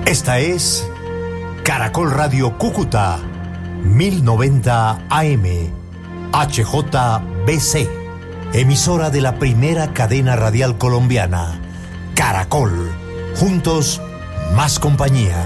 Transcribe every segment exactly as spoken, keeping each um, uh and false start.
Esta es Caracol Radio Cúcuta, mil noventa A M, H J B C, emisora de la primera cadena radial colombiana, Caracol. Juntos, más compañía.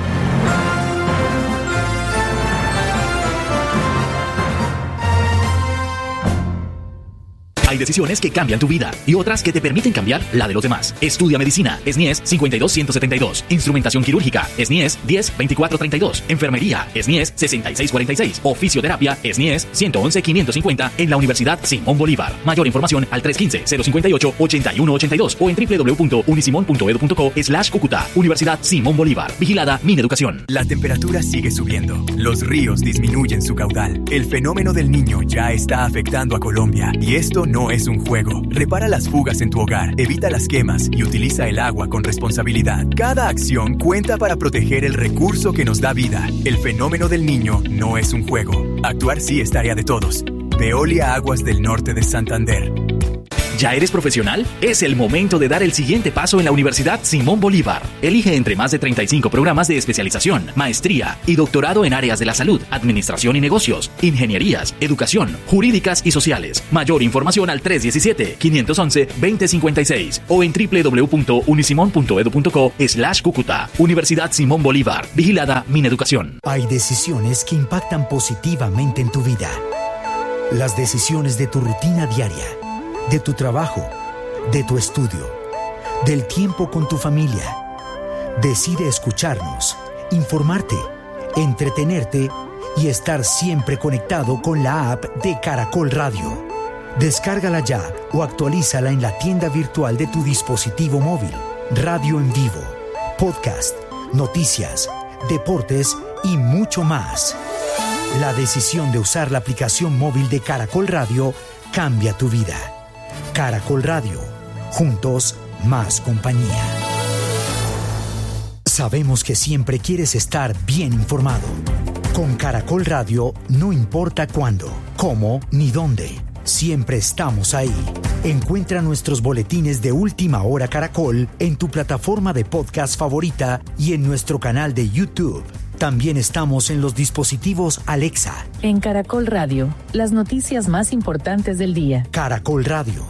Hay decisiones que cambian tu vida y otras que te permiten cambiar la de los demás. Estudia medicina, S N I E S cincuenta y dos ciento setenta y dos. Instrumentación quirúrgica, S N I E S diez veinticuatro treinta y dos. Enfermería, S N I E S sesenta y seis cuarenta y seis. O fisioterapia, S N I E S ciento once quinientos cincuenta en la Universidad Simón Bolívar. Mayor información al tres uno cinco, cero cinco ocho, ocho uno ocho dos o en doble u doble u doble u punto unisimon punto edu punto co slash Cúcuta. Universidad Simón Bolívar. Vigilada Mineducación. La temperatura sigue subiendo. Los ríos disminuyen su caudal. El fenómeno del Niño ya está afectando a Colombia. Y esto no es un juego. Repara las fugas en tu hogar, evita las quemas y utiliza el agua con responsabilidad. Cada acción cuenta para proteger el recurso que nos da vida. El fenómeno del Niño no es un juego. Actuar sí es tarea de todos. Veolia Aguas del Norte de Santander. ¿Ya eres profesional? Es el momento de dar el siguiente paso en la Universidad Simón Bolívar. Elige entre más de treinta y cinco programas de especialización, maestría y doctorado en áreas de la salud, administración y negocios, ingenierías, educación, jurídicas y sociales. Mayor información al tres uno siete, cinco uno uno, dos cero cinco seis o en doble u doble u doble u punto unisimon punto edu punto co slash Cúcuta. Universidad Simón Bolívar. Vigilada Mineducación. Hay decisiones que impactan positivamente en tu vida. Las decisiones de tu rutina diaria, de tu trabajo, de tu estudio, del tiempo con tu familia. Decide escucharnos, informarte, entretenerte y estar siempre conectado con la app de Caracol Radio. Descárgala ya o actualízala en la tienda virtual de tu dispositivo móvil. Radio en vivo, podcast, noticias, deportes y mucho más. La decisión de usar la aplicación móvil de Caracol Radio cambia tu vida. Caracol Radio. Juntos, más compañía. Sabemos que siempre quieres estar bien informado. Con Caracol Radio, no importa cuándo, cómo ni dónde, siempre estamos ahí. Encuentra nuestros boletines de Última Hora Caracol en tu plataforma de podcast favorita y en nuestro canal de YouTube. También estamos en los dispositivos Alexa. En Caracol Radio, las noticias más importantes del día. Caracol Radio.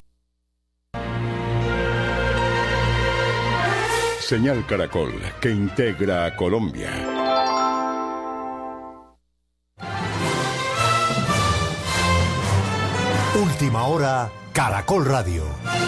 Señal Caracol, que integra a Colombia. Última Hora, Caracol Radio.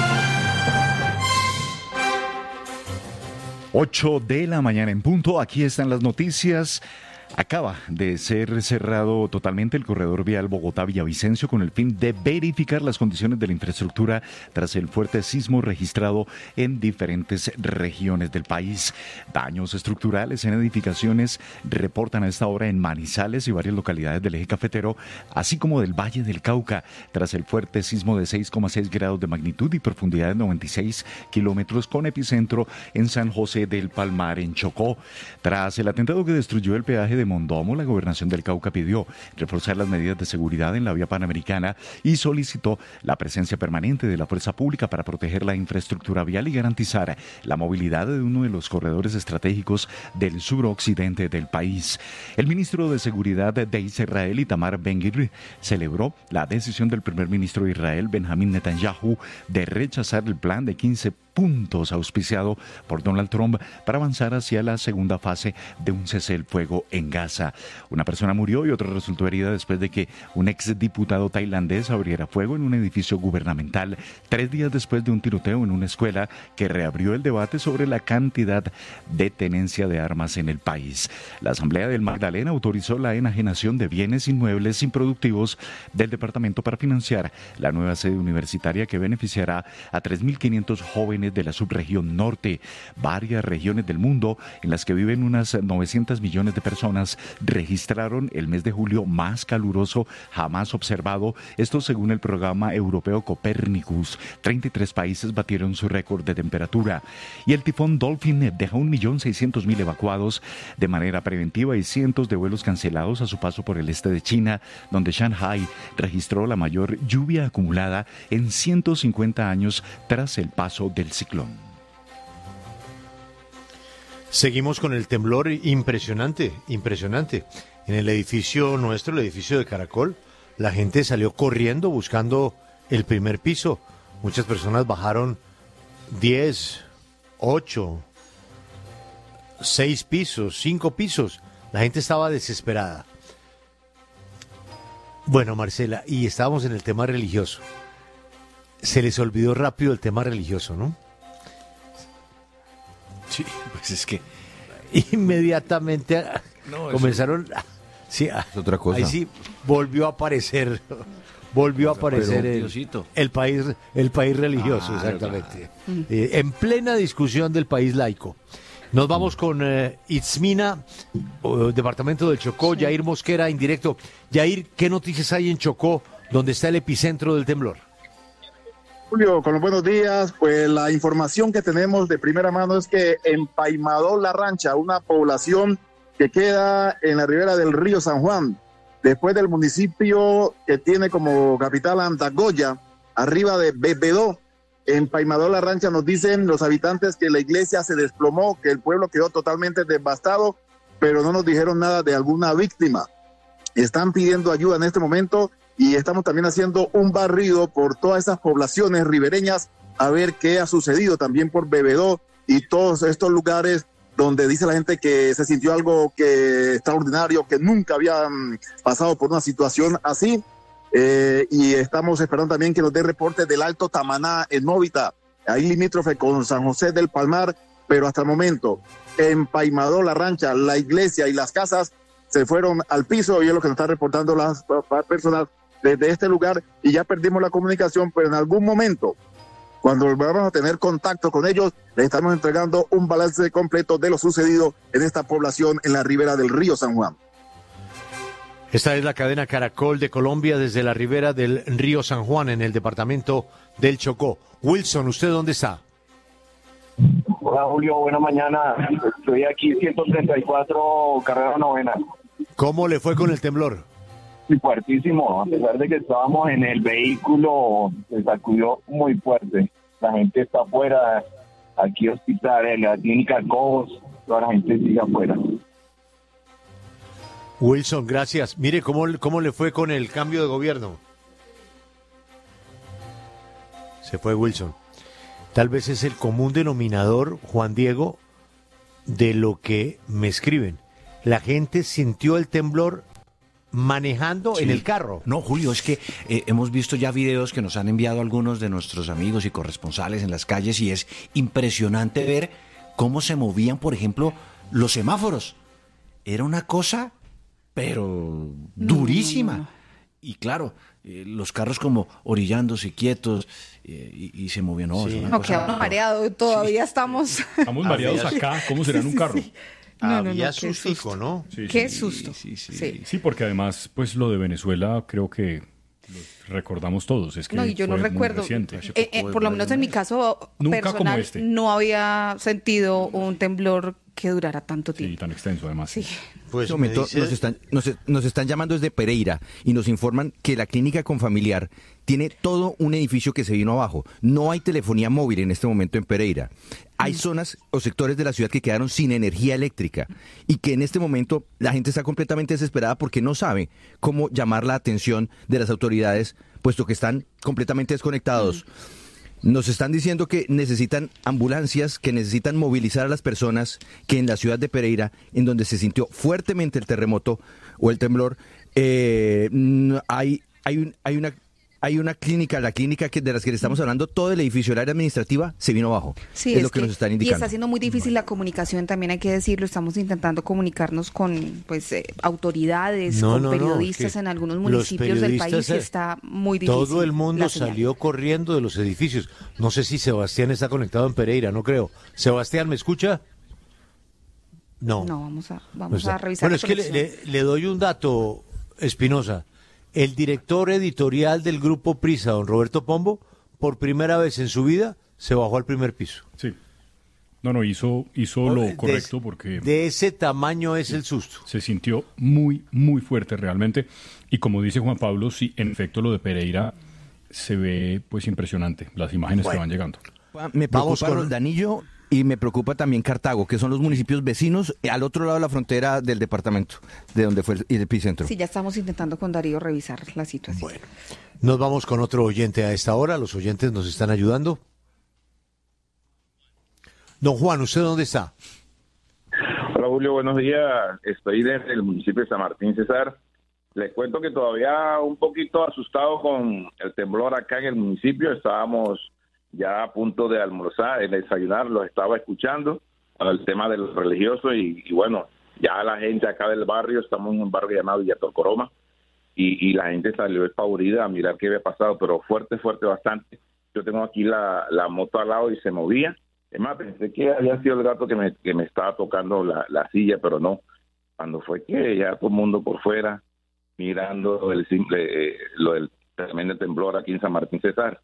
ocho de la mañana en punto, aquí están las noticias. Acaba de ser cerrado totalmente el corredor vial Bogotá-Villavicencio con el fin de verificar las condiciones de la infraestructura tras el fuerte sismo registrado en diferentes regiones del país. Daños estructurales en edificaciones reportan a esta hora en Manizales y varias localidades del eje cafetero, así como del Valle del Cauca, tras el fuerte sismo de seis coma seis grados de magnitud y profundidad de noventa y seis kilómetros con epicentro en San José del Palmar, en Chocó. Tras el atentado que destruyó el peaje de de Mondomo, la Gobernación del Cauca pidió reforzar las medidas de seguridad en la vía panamericana y solicitó la presencia permanente de la fuerza pública para proteger la infraestructura vial y garantizar la movilidad de uno de los corredores estratégicos del suroccidente del país. El ministro de Seguridad de Israel, Itamar Ben-Gvir, celebró la decisión del primer ministro de Israel, Benjamín Netanyahu, de rechazar el plan de quince puntos auspiciado por Donald Trump para avanzar hacia la segunda fase de un cese el fuego en Gaza. Una persona murió y otra resultó herida después de que un exdiputado tailandés abriera fuego en un edificio gubernamental tres días después de un tiroteo en una escuela que reabrió el debate sobre la cantidad de tenencia de armas en el país. La Asamblea del Magdalena autorizó la enajenación de bienes inmuebles improductivos del departamento para financiar la nueva sede universitaria que beneficiará a tres mil quinientos jóvenes de la subregión norte. Varias regiones del mundo en las que viven unas novecientos millones de personas registraron el mes de julio más caluroso jamás observado, esto según el programa europeo Copernicus. treinta y tres países batieron su récord de temperatura. Y el tifón Dolphin deja un millón seiscientos mil evacuados de manera preventiva y cientos de vuelos cancelados a su paso por el este de China, donde Shanghái registró la mayor lluvia acumulada en ciento cincuenta años tras el paso del ciclón. Seguimos con el temblor impresionante, impresionante. En el edificio nuestro, el edificio de Caracol, la gente salió corriendo buscando el primer piso. Muchas personas bajaron diez, ocho, seis pisos, cinco pisos. La gente estaba desesperada. Bueno, Marcela, y estábamos en el tema religioso. Se les olvidó rápido el tema religioso, ¿no? Sí, pues es que inmediatamente no, comenzaron a, sí, a, es otra cosa. Ahí sí volvió a aparecer volvió a aparecer el, el país el país religioso, ah, exactamente. Claro. Eh, en plena discusión del país laico. Nos vamos con eh, Itzmina, uh, departamento del Chocó, sí. Yair Mosquera en directo. Yair, ¿qué noticias hay en Chocó, donde está el epicentro del temblor? Julio, con los buenos días, pues la información que tenemos de primera mano es que en Paimadó La Rancha, una población que queda en la ribera del río San Juan, después del municipio que tiene como capital Andagoya, arriba de Bebedó, en Paimadó La Rancha nos dicen los habitantes que la iglesia se desplomó, que el pueblo quedó totalmente devastado, pero no nos dijeron nada de alguna víctima. Están pidiendo ayuda en este momento. Y estamos también haciendo un barrido por todas esas poblaciones ribereñas a ver qué ha sucedido también por Bebedó y todos estos lugares donde dice la gente que se sintió algo que extraordinario, que nunca habían pasado por una situación así. Eh, y estamos esperando también que nos dé reportes del Alto Tamaná en Móvita, ahí limítrofe con San José del Palmar, pero hasta el momento en Paimadó La Rancha, la iglesia y las casas se fueron al piso y es lo que nos están reportando las personas desde este lugar y ya perdimos la comunicación, pero en algún momento, cuando volvamos a tener contacto con ellos, les estamos entregando un balance completo de lo sucedido en esta población en la ribera del río San Juan. Esta es la cadena Caracol de Colombia desde la ribera del río San Juan en el departamento del Chocó. Wilson, ¿usted dónde está? Hola Julio, buena mañana. Estoy aquí ciento treinta y cuatro, carrera novena. ¿Cómo le fue con el temblor? Fuertísimo, a pesar de que estábamos en el vehículo, se sacudió muy fuerte. La gente está afuera, aquí hospital, en la clínica Cobos, toda la gente sigue afuera. Wilson, gracias. Mire, ¿cómo, cómo le fue con el cambio de gobierno? Se fue Wilson. Tal vez es el común denominador, Juan Diego, de lo que me escriben. La gente sintió el temblor manejando sí. en el carro. No, Julio, es que eh, hemos visto ya videos que nos han enviado algunos de nuestros amigos y corresponsales en las calles y es impresionante ver cómo se movían, por ejemplo, los semáforos. Era una cosa, pero durísima. No, no, no. Y claro, eh, los carros como orillándose quietos eh, y, y se movían. No, sí. no quedamos mareados, todavía sí. estamos... Estamos mareados acá, ¿cómo será en un carro? Sí, sí. No, no, Había no, sustico, ¿no? Sí, qué sí, susto. Sí sí, sí. sí, sí, porque además, pues lo de Venezuela creo que lo recordamos todos. Es que no, y yo fue no recuerdo. Eh, eh, por lo menos en mi caso Nunca personal, este. no había sentido un temblor que durara tanto tiempo. Sí, tan extenso además. Sí. Pues en momento dice... nos, están, nos, nos están llamando desde Pereira y nos informan que la clínica Confamiliar tiene todo un edificio que se vino abajo. No hay telefonía móvil en este momento en Pereira. Hay zonas o sectores de la ciudad que quedaron sin energía eléctrica y que en este momento la gente está completamente desesperada porque no sabe cómo llamar la atención de las autoridades, puesto que están completamente desconectados. Nos están diciendo que necesitan ambulancias, que necesitan movilizar a las personas, que en la ciudad de Pereira, en donde se sintió fuertemente el terremoto o el temblor, eh, hay, hay, un, hay una... Hay una clínica, la clínica que de las que le estamos hablando, todo el edificio, el área administrativa, se vino abajo. Sí, es, es lo que, que nos están indicando. Y está siendo muy difícil la comunicación, también hay que decirlo. Estamos intentando comunicarnos con pues eh, autoridades, no, con no, periodistas no, es en algunos municipios del país y está muy difícil. Todo el mundo salió corriendo de los edificios. No sé si Sebastián está conectado en Pereira, no creo. Sebastián, ¿me escucha? No. No, vamos a, vamos a revisar. Bueno, es que le, le, le doy un dato, Espinosa. El director editorial del Grupo Prisa, don Roberto Pombo, por primera vez en su vida se bajó al primer piso. Sí. No, no, hizo, hizo lo de, correcto porque... De ese tamaño es el susto. Se sintió muy, muy fuerte realmente. Y como dice Juan Pablo, sí, en efecto lo de Pereira se ve pues impresionante. Las imágenes bueno, que van llegando. Me preocupa, con... Danillo, Y me preocupa también Cartago, que son los municipios vecinos al otro lado de la frontera del departamento, de donde fue el epicentro. Sí, ya estamos intentando con Darío revisar la situación. Bueno, nos vamos con otro oyente a esta hora. Los oyentes nos están ayudando. Don Juan, ¿usted dónde está? Hola Julio, buenos días. Estoy desde el municipio de San Martín, Cesar. Les cuento que todavía un poquito asustado con el temblor acá en el municipio. Estábamos ya a punto de almorzar, de desayunar, los estaba escuchando para el tema del religioso y, y bueno, ya la gente acá del barrio, estamos en un barrio llamado Villa Torcoroma y, y la gente salió espavorida a mirar qué había pasado, pero fuerte, fuerte bastante. Yo tengo aquí la, la moto al lado y se movía. Es más, pensé que había sido el gato que me, que me estaba tocando la, la silla, pero no. Cuando fue que ya todo el mundo por fuera, mirando el simple, eh, lo del tremendo temblor aquí en San Martín, Cesar.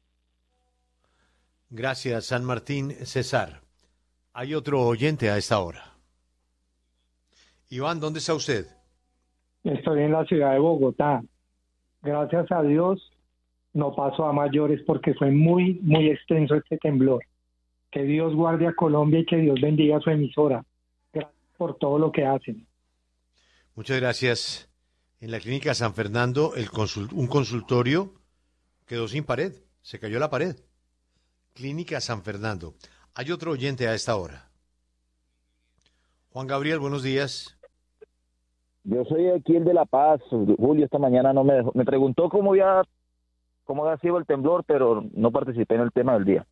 Gracias, San Martín, Cesar. Hay otro oyente a esta hora. Iván, ¿dónde está usted? Estoy en la ciudad de Bogotá. Gracias a Dios no pasó a mayores porque fue muy, muy extenso este temblor. Que Dios guarde a Colombia y que Dios bendiga a su emisora. Gracias por todo lo que hacen. Muchas gracias. En la clínica San Fernando, el consul- un consultorio quedó sin pared. Se cayó la pared. Clínica San Fernando. Hay otro oyente a esta hora. Juan Gabriel, buenos días. Yo soy aquí el de La Paz. Julio esta mañana no me dejó. Me preguntó cómo había, cómo había sido el temblor, pero no participé en el tema del día.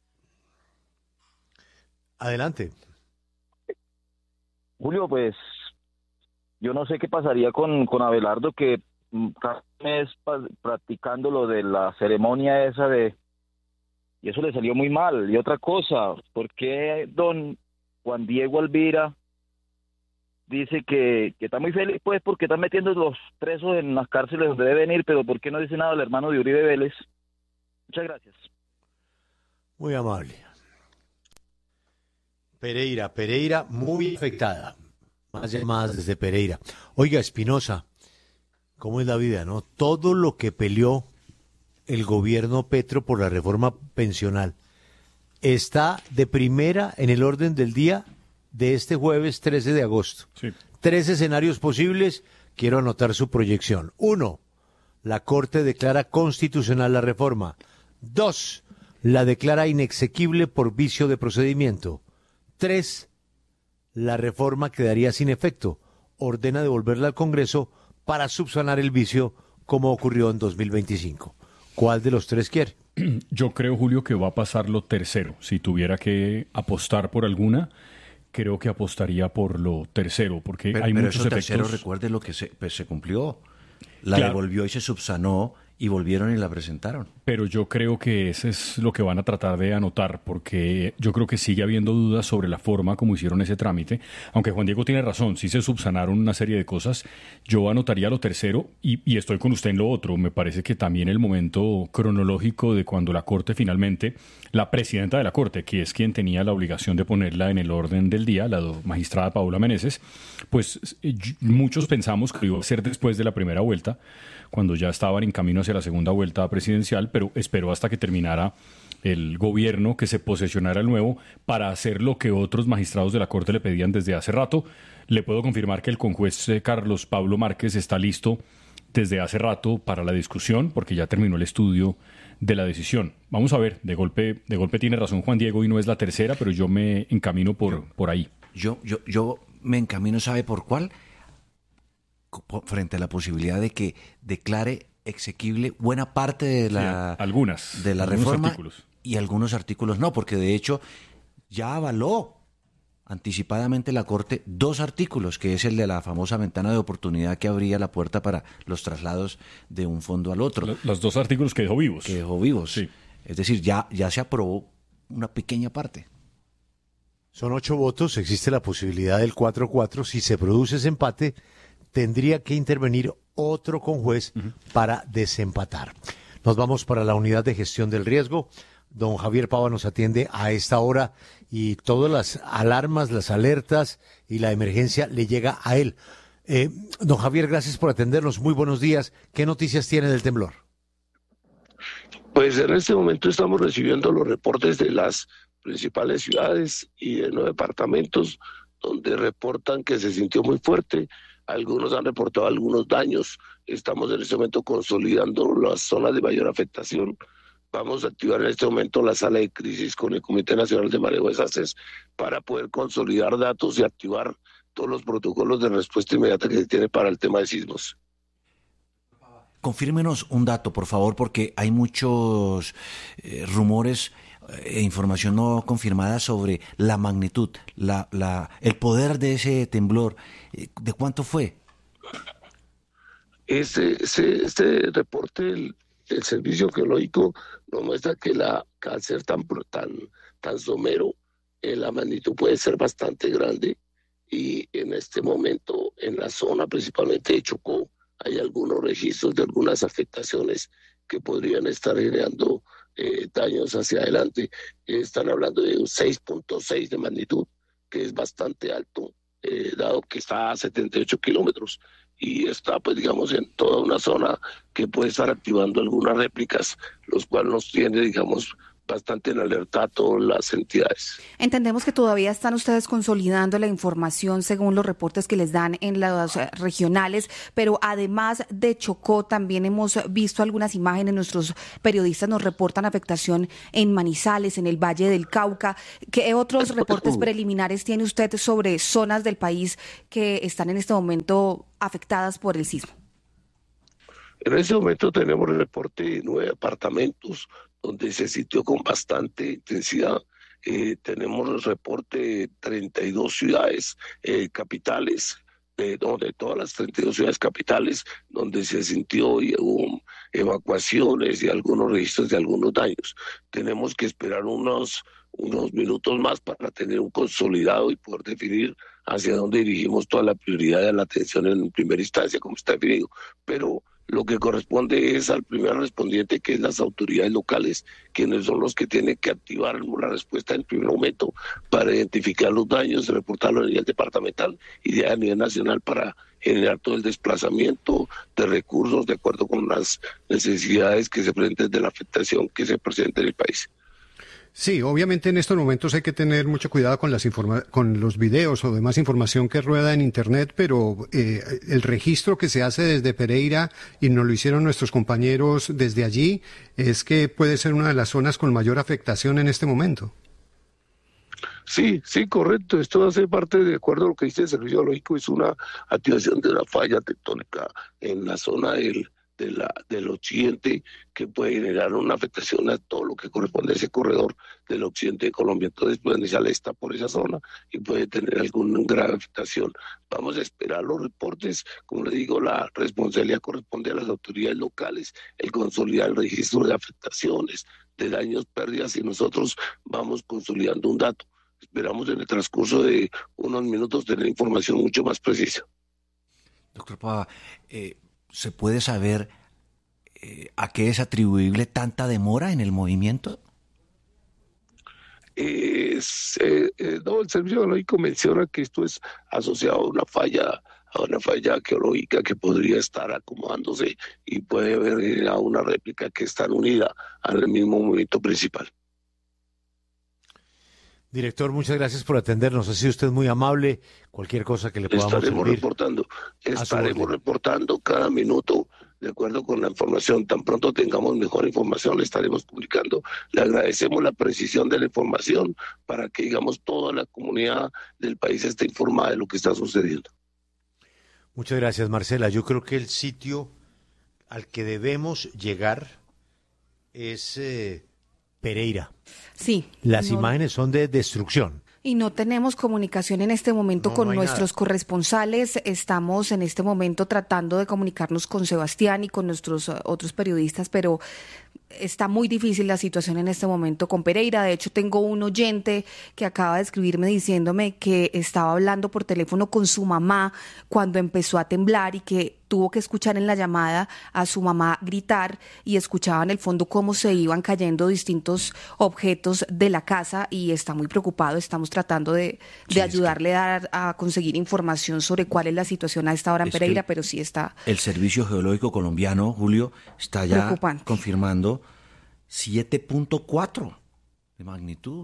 Adelante. Julio, pues yo no sé qué pasaría con, con Abelardo, que cada mes practicando lo de la ceremonia esa de... Y eso le salió muy mal. Y otra cosa, ¿por qué don Juan Diego Alvira dice que, que está muy feliz, pues, porque están metiendo los presos en las cárceles donde deben ir, pero ¿por qué no dice nada el hermano de Uribe Vélez? Muchas gracias. Muy amable. Pereira, Pereira muy afectada. Más llamadas desde Pereira. Oiga, Espinosa, ¿cómo es la vida, no? Todo lo que peleó el gobierno Petro por la reforma pensional está de primera en el orden del día de este jueves trece de agosto. Sí. Tres escenarios posibles, quiero anotar su proyección. Uno, la Corte declara constitucional la reforma. Dos, la declara inexequible por vicio de procedimiento. Tres, la reforma quedaría sin efecto. Ordena devolverla al Congreso para subsanar el vicio como ocurrió en dos mil veinticinco. ¿Cuál de los tres quiere? Yo creo, Julio, que va a pasar lo tercero. Si tuviera que apostar por alguna, creo que apostaría por lo tercero, porque pero, hay pero muchos eso efectos. tercero, recuerde lo que se, pues, se cumplió. La Claro. devolvió y se subsanó y volvieron y la presentaron. Pero yo creo que eso es lo que van a tratar de anotar, porque yo creo que sigue habiendo dudas sobre la forma como hicieron ese trámite, aunque Juan Diego tiene razón, sí se subsanaron una serie de cosas. Yo anotaría lo tercero y, y estoy con usted en lo otro. Me parece que también el momento cronológico de cuando la Corte finalmente, la presidenta de la Corte, que es quien tenía la obligación de ponerla en el orden del día, la magistrada Paula Meneses, pues eh, muchos pensamos que iba a ser después de la primera vuelta, cuando ya estaban en camino hacia la segunda vuelta presidencial, pero esperó hasta que terminara el gobierno, que se posesionara el nuevo, para hacer lo que otros magistrados de la Corte le pedían desde hace rato. Le puedo confirmar que el conjuez eh, Carlos Pablo Márquez está listo desde hace rato para la discusión, porque ya terminó el estudio de la decisión. Vamos a ver, de golpe, de golpe tiene razón Juan Diego y no es la tercera, pero yo me encamino por, por ahí. Yo, yo, yo me encamino, ¿sabe por cuál? Frente a la posibilidad de que declare exequible buena parte de la, sí, algunas, de la algunos reforma artículos. Y algunos artículos no, porque de hecho ya avaló anticipadamente la Corte dos artículos, que es el de la famosa ventana de oportunidad que abría la puerta para los traslados de un fondo al otro. Los, los dos artículos que dejó vivos. Que dejó vivos. Sí. Es decir, ya, ya se aprobó una pequeña parte. Son ocho votos, existe la posibilidad del cuatro cuatro. Si se produce ese empate, tendría que intervenir otro conjuez uh-huh. para desempatar. Nos vamos para la unidad de gestión del riesgo. Don Javier Pava nos atiende a esta hora y todas las alarmas, las alertas y la emergencia le llega a él. Eh, don Javier, gracias por atendernos. Muy buenos días. ¿Qué noticias tiene del temblor? Pues en este momento estamos recibiendo los reportes de las principales ciudades y de nueve departamentos, donde reportan que se sintió muy fuerte. Algunos han reportado algunos daños. Estamos en este momento consolidando las zonas de mayor afectación. Vamos a activar en este momento la sala de crisis con el Comité Nacional de Manejo de Desastres para poder consolidar datos y activar todos los protocolos de respuesta inmediata que se tiene para el tema de sismos. Confírmenos un dato, por favor, porque hay muchos eh, rumores e información no confirmada sobre la magnitud, la, la, el poder de ese temblor. ¿De cuánto fue? Este, este, este reporte del, del Servicio Geológico nos muestra que, la, que al ser tan, tan, tan somero, eh, la magnitud puede ser bastante grande, y en este momento en la zona principalmente de Chocó hay algunos registros de algunas afectaciones que podrían estar generando eh, daños hacia adelante. Eh, están hablando de un seis punto seis de magnitud, que es bastante alto, eh, dado que está a setenta y ocho kilómetros y está, pues digamos, en toda una zona que puede estar activando algunas réplicas, los cuales nos tiene, digamos, bastante en alerta a todas las entidades. Entendemos que todavía están ustedes consolidando la información según los reportes que les dan en las regionales, pero además de Chocó también hemos visto algunas imágenes, nuestros periodistas nos reportan afectación en Manizales, en el Valle del Cauca. ¿Qué otros reportes preliminares tiene usted sobre zonas del país que están en este momento afectadas por el sismo? En este momento tenemos el reporte de nueve departamentos donde se sintió con bastante intensidad. Eh, tenemos el reporte de treinta y dos ciudades eh, capitales, de, de todas las treinta y dos ciudades capitales, donde se sintió y hubo evacuaciones y algunos registros de algunos daños. Tenemos que esperar unos, unos minutos más para tener un consolidado y poder definir hacia dónde dirigimos toda la prioridad de la atención en primera instancia, como está definido. Pero lo que corresponde es al primer respondiente, que es las autoridades locales, quienes son los que tienen que activar la respuesta en el primer momento para identificar los daños, reportarlo a nivel departamental y a nivel nacional para generar todo el desplazamiento de recursos de acuerdo con las necesidades que se presenten de la afectación que se presenta en el país. Sí, obviamente en estos momentos hay que tener mucho cuidado con las informa- con los videos o demás información que rueda en Internet, pero eh, el registro que se hace desde Pereira, y nos lo hicieron nuestros compañeros desde allí, es que puede ser una de las zonas con mayor afectación en este momento. Sí, sí, correcto. Esto hace parte, de acuerdo a lo que dice el Servicio Geológico, es una activación de una falla tectónica en la zona del De la, del occidente, que puede generar una afectación a todo lo que corresponde a ese corredor del occidente de Colombia. Entonces, pues, Manizales está por esa zona y puede tener alguna grave afectación. Vamos a esperar los reportes. Como le digo, la responsabilidad corresponde a las autoridades locales, el consolidar el registro de afectaciones, de daños, pérdidas, y nosotros vamos consolidando un dato. Esperamos en el transcurso de unos minutos tener información mucho más precisa. Doctor Pava, eh, ¿se puede saber eh, a qué es atribuible tanta demora en el movimiento? Eh, eh, eh, no, el Servicio Geológico menciona que esto es asociado a una falla, a una falla geológica que podría estar acomodándose y puede haber a una réplica que está unida al mismo movimiento principal. Director, muchas gracias por atendernos. Ha sido usted muy amable. Cualquier cosa que le podamos estaremos servir. reportando, estaremos reportando cada minuto de acuerdo con la información. Tan pronto tengamos mejor información, le estaremos publicando. Le agradecemos la precisión de la información para que, digamos, toda la comunidad del país esté informada de lo que está sucediendo. Muchas gracias, Marcela. Yo creo que el sitio al que debemos llegar es eh, Pereira. Sí. Las no, imágenes son de destrucción. Y no tenemos comunicación en este momento No, con no hay nuestros nada. corresponsales. Estamos en este momento tratando de comunicarnos con Sebastián y con nuestros uh, otros periodistas, pero está muy difícil la situación en este momento con Pereira. De hecho, tengo un oyente que acaba de escribirme diciéndome que estaba hablando por teléfono con su mamá cuando empezó a temblar y que tuvo que escuchar en la llamada a su mamá gritar y escuchaba en el fondo cómo se iban cayendo distintos objetos de la casa y está muy preocupado. Estamos tratando de, de Sí, ayudarle a, a conseguir información sobre cuál es la situación a esta hora en Es que Pereira, pero sí está El Servicio Geológico Colombiano, Julio, está ya preocupante. confirmando siete punto cuatro de magnitud.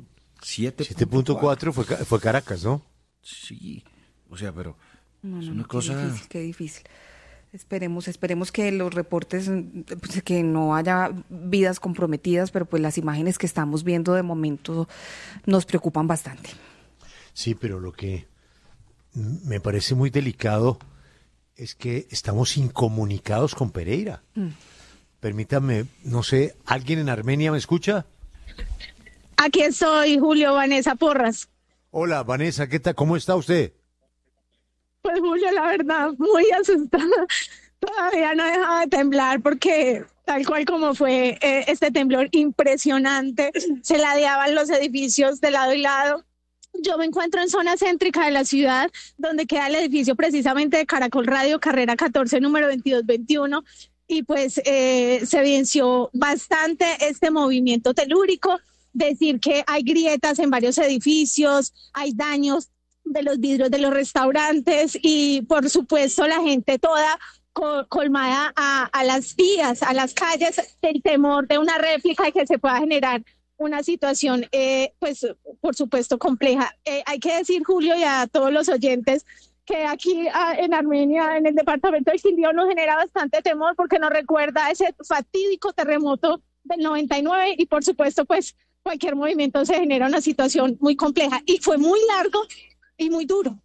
siete punto cuatro fue, fue Caracas, ¿no? Sí, o sea, pero no, es no, una no, cosa... Qué difícil, qué difícil. Esperemos, esperemos que los reportes, pues, que no haya vidas comprometidas, pero pues las imágenes que estamos viendo de momento nos preocupan bastante. Sí, pero lo que me parece muy delicado es que estamos incomunicados con Pereira. Mm. Permítame, no sé, ¿alguien en Armenia me escucha? Aquí estoy, Julio, Vanessa Porras. Hola, Vanessa, ¿qué tal? ¿Cómo está usted? Pues Julio, la verdad, muy asustada. Todavía no dejaba de temblar porque tal cual como fue eh, este temblor impresionante, se ladeaban los edificios de lado y lado. Yo me encuentro en zona céntrica de la ciudad, donde queda el edificio precisamente de Caracol Radio, carrera catorce, número veintidós veintiuno, y pues eh, se evidenció bastante este movimiento telúrico. Decir que hay grietas en varios edificios, hay daños de los vidrios de los restaurantes y por supuesto la gente toda col- colmada a, a las vías, a las calles, del temor de una réplica y que se pueda generar una situación eh, pues por supuesto compleja. Eh, hay que decir, Julio, y a todos los oyentes, que aquí a, en Armenia, en el departamento del Quindío, nos genera bastante temor porque nos recuerda ese fatídico terremoto del noventa y nueve y por supuesto pues cualquier movimiento se genera una situación muy compleja y fue muy largo y muy duro.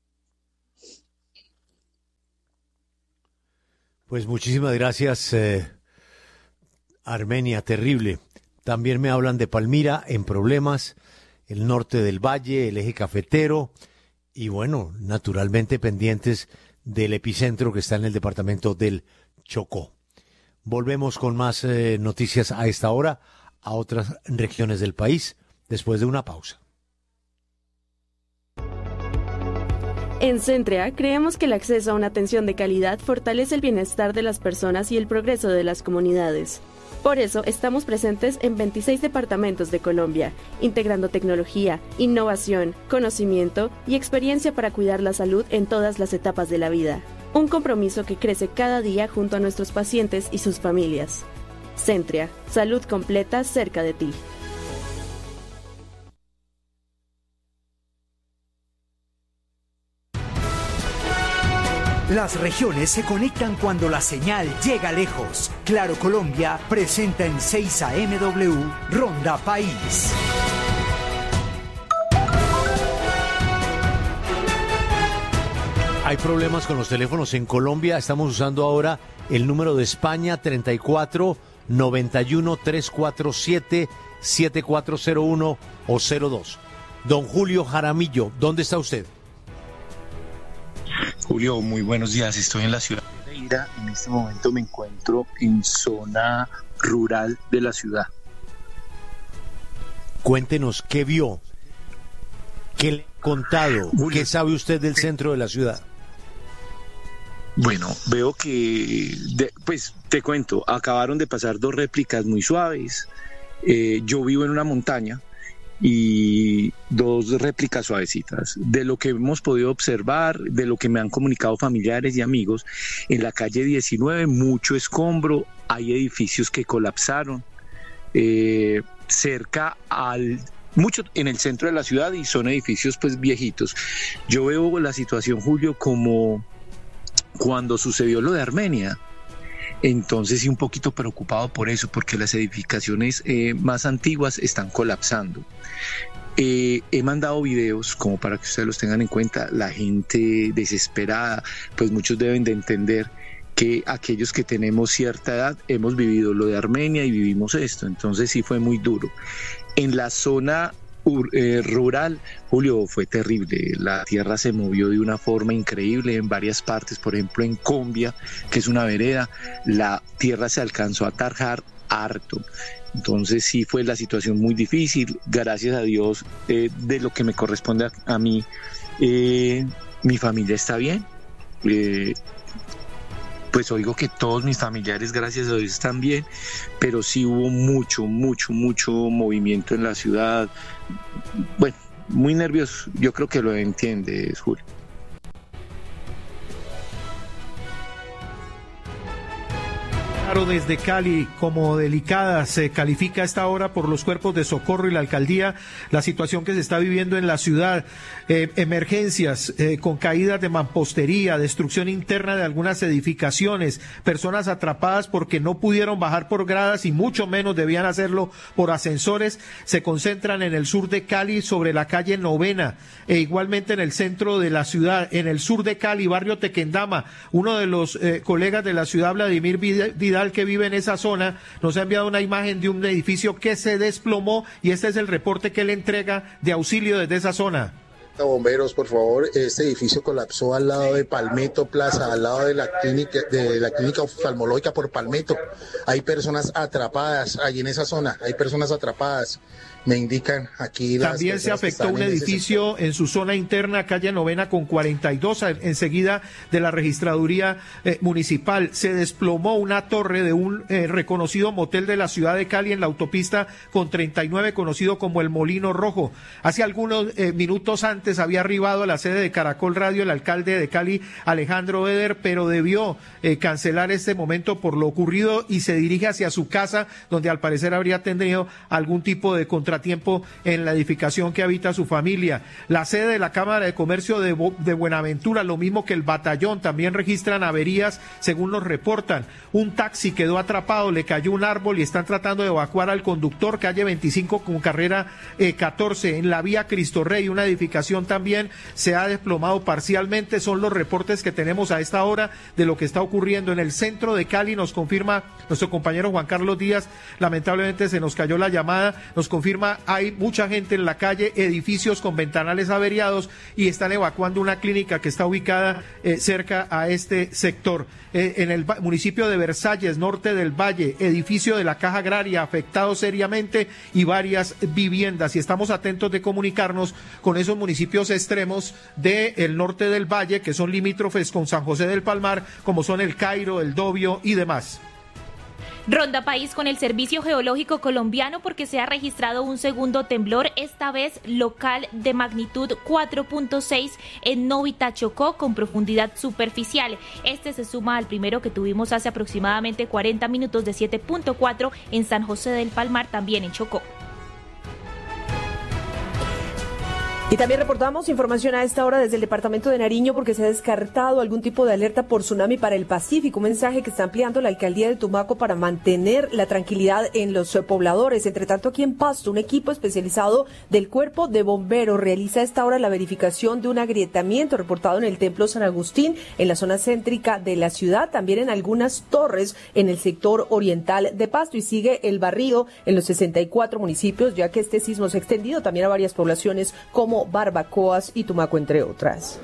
Pues muchísimas gracias, eh, Armenia, terrible. También me hablan de Palmira en problemas, el norte del valle, el eje cafetero y bueno, naturalmente pendientes del epicentro que está en el departamento del Chocó. Volvemos con más eh, noticias a esta hora a otras regiones del país después de una pausa. En Centrea creemos que el acceso a una atención de calidad fortalece el bienestar de las personas y el progreso de las comunidades. Por eso estamos presentes en veintiséis departamentos de Colombia, integrando tecnología, innovación, conocimiento y experiencia para cuidar la salud en todas las etapas de la vida. Un compromiso que crece cada día junto a nuestros pacientes y sus familias. Centrea, salud completa cerca de ti. Las regiones se conectan cuando la señal llega lejos. Claro Colombia presenta en seis A M W Ronda País. Hay problemas con los teléfonos en Colombia. Estamos usando ahora el número de España treinta y cuatro noventa y uno trescientos cuarenta y siete setenta y cuatro cero uno o cero dos. Don Julio Jaramillo, ¿dónde está usted? Julio, muy buenos días. Estoy en la ciudad de Pereira. En este momento me encuentro en zona rural de la ciudad. Cuéntenos, ¿qué vio? ¿Qué le ha contado? Julio, ¿qué sabe usted del centro de la ciudad? Bueno, veo que, de, pues te cuento, acabaron de pasar dos réplicas muy suaves. Eh, yo vivo en una montaña y dos réplicas suavecitas. De lo que hemos podido observar, de lo que me han comunicado familiares y amigos, en la calle diecinueve mucho escombro, hay edificios que colapsaron, eh, cerca al... mucho en el centro de la ciudad y son edificios pues viejitos. Yo veo la situación, Julio, como cuando sucedió lo de Armenia. Entonces sí, un poquito preocupado por eso, porque las edificaciones eh, más antiguas están colapsando. Eh, he mandado videos como para que ustedes los tengan en cuenta. La gente desesperada, pues muchos deben de entender que aquellos que tenemos cierta edad hemos vivido lo de Armenia y vivimos esto. Entonces sí fue muy duro. En la zona Eh, rural, Julio, fue terrible. La tierra se movió de una forma increíble en varias partes. Por ejemplo, en Combia, que es una vereda, la tierra se alcanzó a tarjar harto. Entonces sí fue la situación muy difícil. Gracias a Dios, eh, de lo que me corresponde a, a mí, eh, mi familia está bien. Eh, pues oigo que todos mis familiares, gracias a Dios, están bien, pero sí hubo mucho, mucho, mucho movimiento en la ciudad. Bueno, muy nervioso. Yo creo que lo entiendes, Julio. Claro, desde Cali, como delicada se califica a esta hora por los cuerpos de socorro y la alcaldía la situación que se está viviendo en la ciudad. Eh, emergencias eh, con caídas de mampostería, destrucción interna de algunas edificaciones, personas atrapadas porque no pudieron bajar por gradas y mucho menos debían hacerlo por ascensores, se concentran en el sur de Cali sobre la calle Novena e igualmente en el centro de la ciudad, en el sur de Cali, barrio Tequendama. Uno de los eh, colegas de la ciudad, Vladimir Vidal, que vive en esa zona, nos ha enviado una imagen de un edificio que se desplomó y este es el reporte que él entrega de auxilio desde esa zona. Bomberos, por favor, este edificio colapsó al lado de Palmetto Plaza, al lado de la clínica de la clínica oftalmológica por Palmetto. Hay personas atrapadas ahí en esa zona, hay personas atrapadas. Me indican aquí las También se afectó un edificio en su zona interna, calle Novena con cuarenta y dos, enseguida de la registraduría eh, municipal. Se desplomó una torre de un eh, reconocido motel de la ciudad de Cali en la autopista con treinta y nueve, conocido como el Molino Rojo. Hace algunos eh, minutos antes había arribado a la sede de Caracol Radio el alcalde de Cali, Alejandro Eder, pero debió eh, cancelar este momento por lo ocurrido y se dirige hacia su casa, donde al parecer habría tenido algún tipo de contratiempo en la edificación que habita su familia. La sede de la Cámara de Comercio de, Bo- de Buenaventura, lo mismo que el batallón, también registran averías según nos reportan. Un taxi quedó atrapado, le cayó un árbol y están tratando de evacuar al conductor, calle veinticinco con carrera eh, catorce. En la vía Cristo Rey, una edificación también se ha desplomado parcialmente. Son los reportes que tenemos a esta hora de lo que está ocurriendo en el centro de Cali. Nos confirma nuestro compañero Juan Carlos Díaz, lamentablemente se nos cayó la llamada, nos confirma hay mucha gente en la calle, edificios con ventanales averiados y están evacuando una clínica que está ubicada eh, cerca a este sector. Eh, en el municipio de Versalles, norte del Valle, edificio de la Caja Agraria afectado seriamente y varias viviendas. Y estamos atentos de comunicarnos con esos municipios extremos del norte del Valle que son limítrofes con San José del Palmar, como son el Cairo, el Dobio y demás. Ronda país con el Servicio Geológico Colombiano porque se ha registrado un segundo temblor, esta vez local de magnitud cuatro punto seis en Novita, Chocó, con profundidad superficial. Este se suma al primero que tuvimos hace aproximadamente cuarenta minutos de siete punto cuatro en San José del Palmar, también en Chocó. Y también reportamos información a esta hora desde el departamento de Nariño porque se ha descartado algún tipo de alerta por tsunami para el Pacífico, un mensaje que está ampliando la alcaldía de Tumaco para mantener la tranquilidad en los pobladores. Entre tanto, aquí en Pasto, un equipo especializado del Cuerpo de Bomberos realiza a esta hora la verificación de un agrietamiento reportado en el Templo San Agustín, en la zona céntrica de la ciudad, también en algunas torres en el sector oriental de Pasto, y sigue el barrido en los sesenta y cuatro municipios, ya que este sismo se ha extendido también a varias poblaciones como Barbacoas y Tumaco, entre otras.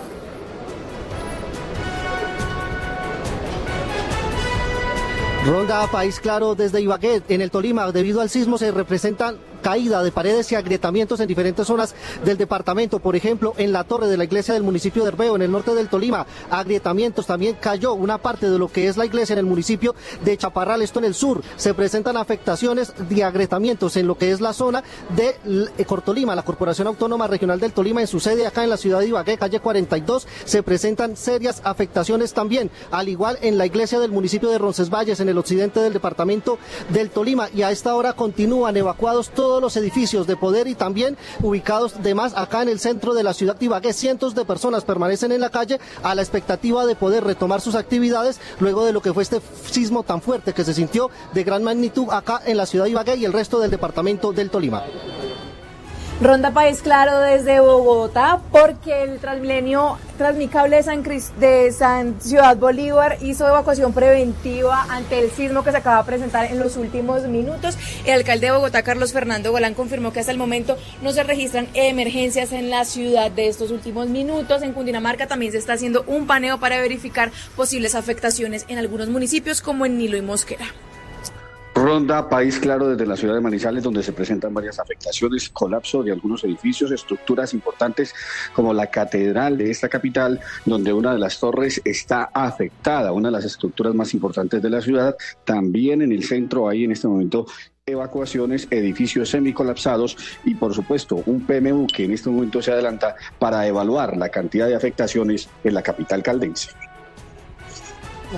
Ronda País Claro desde Ibagué, en el Tolima. Debido al sismo se representan caída de paredes y agrietamientos en diferentes zonas del departamento. Por ejemplo, en la torre de la iglesia del municipio de Herbeo, en el norte del Tolima, agrietamientos. También cayó una parte de lo que es la iglesia en el municipio de Chaparral, esto en el sur. Se presentan afectaciones de agrietamientos en lo que es la zona de Cortolima, la Corporación Autónoma Regional del Tolima, en su sede acá en la ciudad de Ibagué, calle cuarenta y dos, se presentan serias afectaciones también, al igual en la iglesia del municipio de Roncesvalles, en el occidente del departamento del Tolima, y a esta hora continúan evacuados todos los edificios de poder y también ubicados de más acá en el centro de la ciudad de Ibagué. Cientos de personas permanecen en la calle a la expectativa de poder retomar sus actividades luego de lo que fue este sismo tan fuerte que se sintió de gran magnitud acá en la ciudad de Ibagué y el resto del departamento del Tolima. Ronda País Claro desde Bogotá, porque el Transmilenio Transmicable de San, Crist- de San Ciudad Bolívar hizo evacuación preventiva ante el sismo que se acaba de presentar en los últimos minutos. El alcalde de Bogotá, Carlos Fernando Golán, confirmó que hasta el momento no se registran emergencias en la ciudad de estos últimos minutos. En Cundinamarca también se está haciendo un paneo para verificar posibles afectaciones en algunos municipios como en Nilo y Mosquera. Ronda País Claro desde la ciudad de Manizales, donde se presentan varias afectaciones, colapso de algunos edificios, estructuras importantes como la catedral de esta capital, donde una de las torres está afectada, una de las estructuras más importantes de la ciudad. También en el centro hay en este momento evacuaciones, edificios semicolapsados y por supuesto un P M U que en este momento se adelanta para evaluar la cantidad de afectaciones en la capital caldense. No.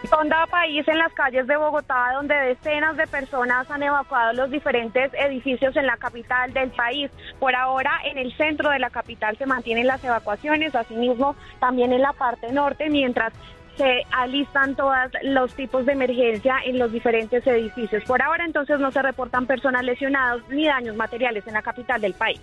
Ronda país en las calles de Bogotá, donde decenas de personas han evacuado los diferentes edificios en la capital del país. Por ahora, en el centro de la capital se mantienen las evacuaciones, asimismo también en la parte norte, mientras se alistan todos los tipos de emergencia en los diferentes edificios. Por ahora, entonces, no se reportan personas lesionadas ni daños materiales en la capital del país.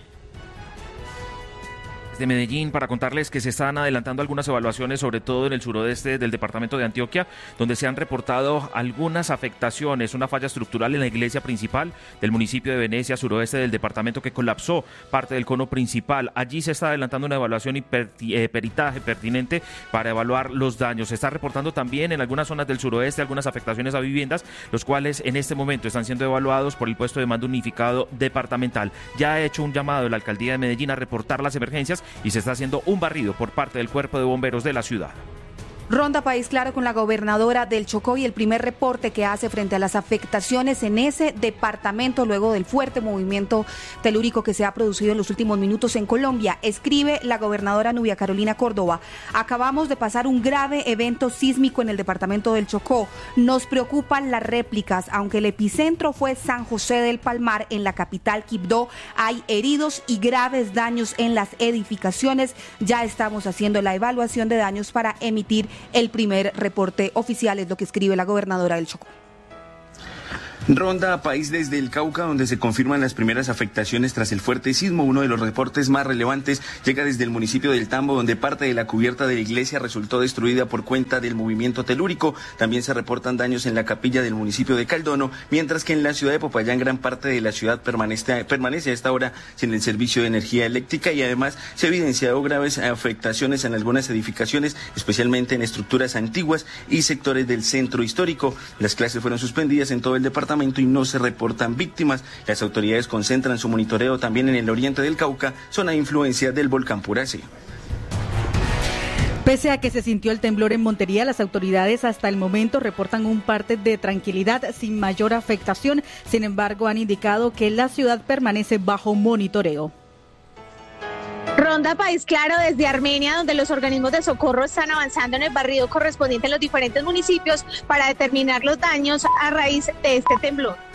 De Medellín, para contarles que se están adelantando algunas evaluaciones, sobre todo en el suroeste del departamento de Antioquia, donde se han reportado algunas afectaciones, una falla estructural en la iglesia principal del municipio de Venecia, suroeste del departamento, que colapsó parte del cono principal. Allí se está adelantando una evaluación y per, eh, peritaje pertinente para evaluar los daños. Se está reportando también en algunas zonas del suroeste algunas afectaciones a viviendas, los cuales en este momento están siendo evaluados por el puesto de mando unificado departamental. Ya ha hecho un llamado la alcaldía de Medellín a reportar las emergencias y se está haciendo un barrido por parte del Cuerpo de Bomberos de la ciudad. Ronda País Claro con la gobernadora del Chocó y el primer reporte que hace frente a las afectaciones en ese departamento luego del fuerte movimiento telúrico que se ha producido en los últimos minutos en Colombia. Escribe la gobernadora Nubia Carolina Córdoba: acabamos de pasar un grave evento sísmico en el departamento del Chocó. Nos preocupan las réplicas. Aunque el epicentro fue San José del Palmar, en la capital Quibdó hay heridos y graves daños en las edificaciones. Ya estamos haciendo la evaluación de daños para emitir el primer reporte oficial, es lo que escribe la gobernadora del Chocó. Ronda país desde el Cauca, donde se confirman las primeras afectaciones tras el fuerte sismo. Uno de los reportes más relevantes llega desde el municipio del Tambo, donde parte de la cubierta de la iglesia resultó destruida por cuenta del movimiento telúrico. También se reportan daños en la capilla del municipio de Caldono, mientras que en la ciudad de Popayán gran parte de la ciudad permanece, permanece a esta hora sin el servicio de energía eléctrica, y además se han evidenciado graves afectaciones en algunas edificaciones, especialmente en estructuras antiguas y sectores del centro histórico. Las clases fueron suspendidas en todo el departamento y no se reportan víctimas. Las autoridades concentran su monitoreo también en el oriente del Cauca, zona de influencia del volcán Puracé. Pese a que se sintió el temblor en Montería, las autoridades hasta el momento reportan un parte de tranquilidad sin mayor afectación. Sin embargo, han indicado que la ciudad permanece bajo monitoreo. Ronda País Claro desde Armenia, donde los organismos de socorro están avanzando en el barrido correspondiente en los diferentes municipios para determinar los daños a raíz de este temblor.